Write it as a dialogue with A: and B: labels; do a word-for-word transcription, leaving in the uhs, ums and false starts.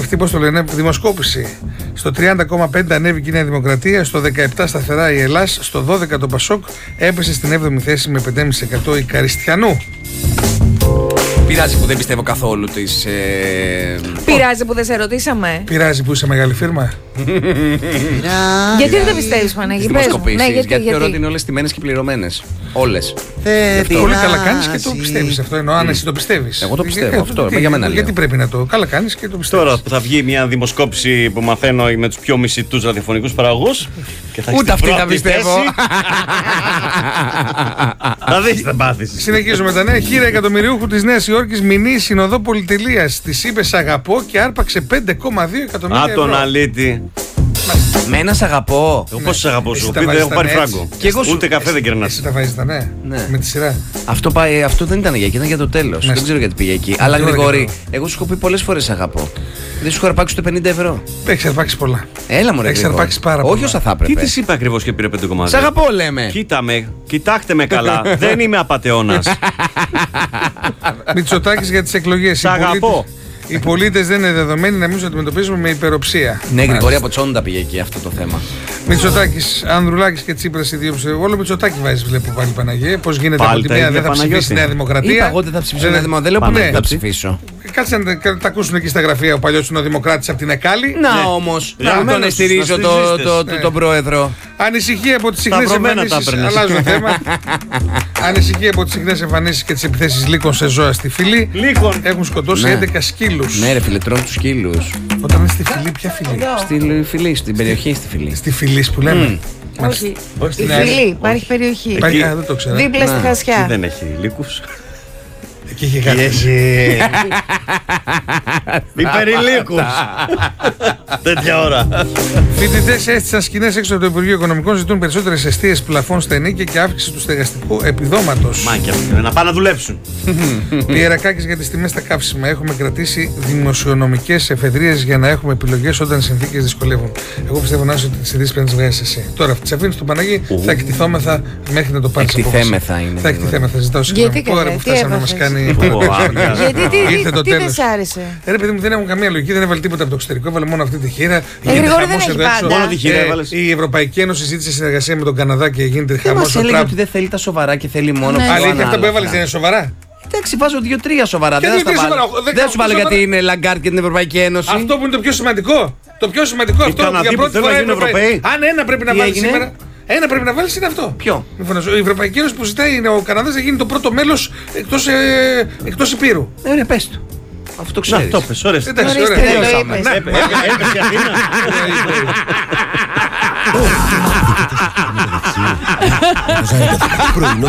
A: αυτή, πώς το λένε, δημοσκόπηση. Στο τριάντα κόμμα πέντε ανέβηκε η Νέα Δημοκρατία, στο δεκαεπτά σταθερά η Ελλάς, στο δώδεκα το Πασόκ, έπεσε στην έβδομη θέση με πέντε κόμμα πέντε τοις εκατό η Καριστιανού.
B: Πειράζει που δεν πιστεύω καθόλου τις... Ε...
C: Πειράζει που δεν σε ρωτήσαμε.
A: Πειράζει που είσαι μεγάλη φίρμα.
C: Γιατί δεν το πιστεύεις, Παναγί?
B: Τις δημοσκοπήσεις, ναι, γιατί, γιατί θεωρώ ότι είναι όλες τιμένες και πληρωμένες. Όλες.
A: Πολύ καλά κάνεις και το πιστεύεις αυτό. Εννοώ αν εσύ το πιστεύεις.
B: Εγώ το πιστεύω
A: ε,
B: αυτό.
A: Τι,
B: για μένα λέω.
A: γιατί πρέπει να το καλά κάνεις και το πιστεύεις.
D: Τώρα που θα βγει μια δημοσκόπηση που μαθαίνω με τους πιο μισητούς ραδιοφωνικούς παραγωγούς.
B: Ούτε αυτή θα πιστεύω.
D: Θα δεις, θα πάθεις.
A: Συνεχίζουμε τα νέα. Χείρα εκατομμυριούχου της Νέας Υόρκης μηνύει συνοδό πολυτελείας. Της είπε σ' αγαπώ και άρπαξε πέντε κόμμα δύο εκατομμύρια
D: Α,
A: ευρώ.
D: τον αλήτη.
B: Μένα σ' αγαπώ.
D: Εγώ πώς σ' αγαπώ
A: Εσύ
D: σου,
A: τα
D: πει δεν
A: βάζεις
D: έχω πάρει
A: τα νέα
D: φράγκο.
B: Και εγώ σου-
D: Ούτε καφέ δεν κερνάς.
A: Εσύ τα βάζεις τα νέα.
B: Ναι.
A: Με τη σειρά.
B: Αυτό, πάει, αυτό δεν ήταν για εκεί, ήταν για το τέλος.
A: Ναι.
B: Δεν ξέρω γιατί πήγε εκεί. Αλλά
A: τι ώρα
B: Γρηγόρη,
A: και
B: εγώ σου έχω πει πολλές φορές αγαπώ. Δεν σου έχω αρπάξει ούτε πενήντα ευρώ.
A: Έχεις αρπάξει πολλά.
B: Έλα μου ρε
A: Έχεις
B: Γρηγόρη.
A: αρπάξει πάρα
B: Όχι
A: πολλά.
B: όσα θα
D: Τι
B: έπρεπε.
D: της είπε ακριβώς και πήρε πέντε κόμμα δύο.
B: Σ' αγαπώ λέμε.
D: Κοίτα με, κοιτάξτε με καλά. Δεν είμαι απατεώνας.
A: Μητσοτάκης για τις εκλογές.
D: Σ' αγαπώ.
A: Οι πολίτες δεν είναι δεδομένοι να μην τους αντιμετωπίζουμε με υπεροψία.
B: Ναι, Γρηγόρη, από Τσόντα πήγε εκεί αυτό το θέμα.
A: Μητσοτάκης, Ανδρουλάκης και Τσίπρας οι δύο ψηφοφόροι. Όλο Μητσοτάκη βάζει, βλέπω πάλι Παναγία. Πώς γίνεται
D: Πάλι
A: από τη
D: τα
A: μία
D: ίδια,
A: δεν θα ψηφίσει η
D: Παναγιώτη.
A: Νέα Δημοκρατία.
B: Είπα εγώ δεν θα ψηφίσω
A: Δεν-
B: Νέα Δημοκρατία. Δεν λέω που
A: Πανέ.
B: δεν θα ψηφίσω.
A: Κάτσε να τα, τα ακούσουν εκεί στα γραφεία. Ο παλιός είναι ο Δημοκράτης από την Εκάλη.
B: Να όμως,
D: Να,
B: να τον
D: μένω
B: στηρίζω
D: στους
B: το-
D: ναζίστες.
B: το- το-
A: Ναι.
B: τον πρόεδρο.
A: Ανησυχία από τις συχνές
D: βρωμένα τα
A: εμφανίσεις.
D: έπαιρνες.
A: Αλλάζω θέμα. Ανησυχία από τις συχνές εμφανίσεις και τις επιθέσεις λύκων σε ζώα στη φυλή.
D: Λύκων.
A: Έχουν σκοτώσει
B: Ναι.
A: έντεκα σκύλους.
B: Ναι, ρε φίλε, τρώνε τους σκύλους.
A: Όταν είναι στη φυλή, ποια φυλή?
B: Στη φυλή, στην περιοχή στη φυλή.
A: Στη φυλή που λέμε.
C: Όχι.
D: Όχι
C: Η
D: στην άλλη.
C: φυλή, υπάρχει περιοχή.
A: Υπάρχει,
D: Εκεί.
A: α, δεν το ξέρω.
C: Δίπλα στη
B: Ναι.
C: Χασιά.
D: Δεν έχει λύκους.
A: Εκεί είχε κάτι.
D: Υπερηλίκους. Τέτοια ώρα.
A: Φοιτητές έστησαν σκηνές έξω από το Υπουργείο Οικονομικών, ζητούν περισσότερες εστίες πλαφών στα ενίκια και αύξηση του στεγαστικού επιδόματος.
D: Μάκια να πάνε να δουλέψουν.
A: Πιερακάκης για τις τιμές στα καύσιμα. Έχουμε κρατήσει δημοσιονομικές εφεδρείες για να έχουμε επιλογές όταν οι συνθήκες δυσκολεύουν. Εγώ πιστεύω να είσαι ότι τις ειδήσεις πρέπει να τις βγάζεις εσύ. Τώρα, τις αφήνεις στον Παναγί, θα εκτιθόμεθα μέχρι να το πάρεις απόφαση.
B: Εκτιθέμεθα είναι.
A: Θα εκτιθέμεθα, ζητάω συγγνώμη.
C: Γιατί,
A: Τώρα
C: καλέ,
A: που
C: τι
A: φτάσαμε να μας
C: έπαθες?
A: κάνει.
C: Γιατί τι,
A: Ήρθε
C: τι,
A: το
C: τι δεν
A: τέλος.
C: σ' άρεσε?
A: Ε, Ρε παιδί μου, δεν έχουν καμία λογική, δεν έβαλε τίποτα από το εξωτερικό, έβαλε μόνο αυτή τη χείρα. Γίνεται
C: Γρηγόρη,
A: χαμός
C: δεν
A: εδώ
C: έχει
A: έξω.
C: πάντα.
D: Μόνο τη χείρα
A: Ε,
D: έβαλες.
A: Η Ευρωπαϊκή Ένωση ζήτησε συνεργασία με τον Καναδά και γίνεται
B: Δεν
A: χαμός
B: μας
A: στο
B: έλεγε
A: Τραμπ.
B: ότι δεν θέλει τα σοβαρά και θέλει μόνο
C: Ναι.
B: πιο
A: Αλήθεια, αυτά που
B: ανάλαφρα.
A: έβαλε δεν είναι σοβαρά.
B: Εντάξει, βάζω δύο-τρία σοβαρά.
A: Και
B: Δεν θα στα
A: δύο-τρία
B: βάλω.
A: σοβαρά. Δεν
B: Δεν
A: κάνω
B: σου βάλω
A: σοβαρά.
B: γιατί είναι Λαγκάρτ και την Ευρωπαϊκή Ένωση.
A: Αυτό που είναι το πιο σημαντικό. Το πιο σημαντικό αυτό
D: Καναδοί
A: για
D: που
A: πρώτη
D: θέλουν
A: φορά
D: να γίνουν
A: Ευρωπαϊ-
D: Ευρωπαίοι.
A: Αν ένα πρέπει να
B: Τι
A: βάλει
B: έγινε?
A: σήμερα. Ένα πρέπει να βάλει είναι αυτό.
B: Ποιο?
A: Μη φωνάζω. Η Ευρωπαϊκή Ένωση που ζητάει είναι ο Καναδάς να γίνει το πρώτο μέλος εκτός, ε, εκτός Υπήρου.
B: Ε, ρε, πες του. Αυτό το
D: Να
B: ξέρεις.
D: το πες, ώρες.
A: Εντάξει,
C: Ορίστε,
A: ωραία.
C: δεν το
B: τελειώσαμε.
C: είπες.
A: Να,
D: Έπε- έπε- Έπεσε η Αθήνα.
E: Πρωινό